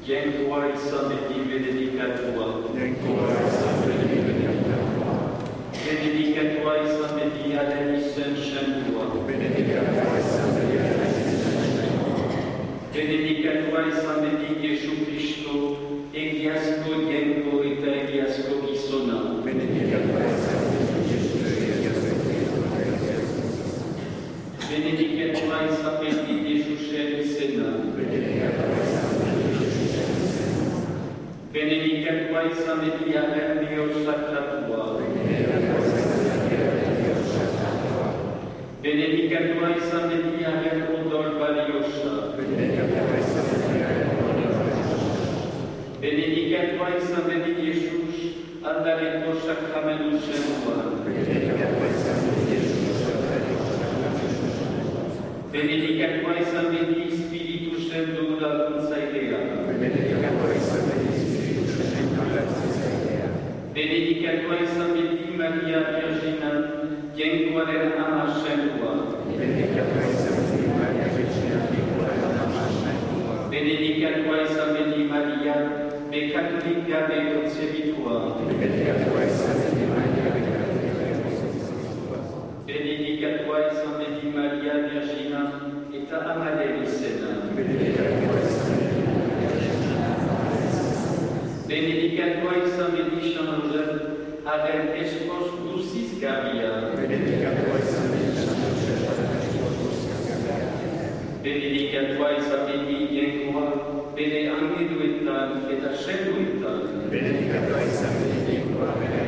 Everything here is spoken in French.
Dziękuję sobie i benedicatua. Benedicatua i sobie i adenisem shentua. Benedicatua i sobie i Jesu Christo, egiasco dienko et egiasco gisona. Benedicatua i sobie i Jesu sena. Benedicatua i sobie i adenio sacratua. Benedicatua i sobie i adenio odor valiosa. Benedicatua i sobie i Jesus, andareto sacramentum senua. Benedicatua i sobie i Spiritus Sanctus da Consaidea. Benedicatua i sobie i Maria Virgina, Dienquader ama senua. Benedicatua i sobie i Maria, de catholica de concebitua. Benedicatua i sobie i Maria Virgina, et amade sena. Benedicatua i sobie i Saint-Joseph, adem espos lucis Gavia. Benedicatua i sobie i Dienqua, bene angeluetan et ascenduetan. Benedicatua i sobie i Dienqua,